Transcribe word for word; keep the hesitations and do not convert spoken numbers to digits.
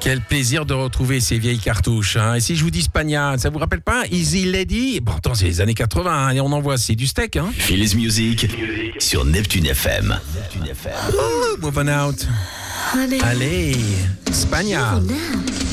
Quel plaisir de retrouver ces vieilles cartouches. Hein. Et si je vous dis Spagna, ça vous rappelle pas Easy Lady? Bon, attends, c'est les années quatre-vingts, hein, et on en voit, c'est du steak. Hein. Phili's Music sur Neptune F M. Oh, moving out. Allez, Spagna.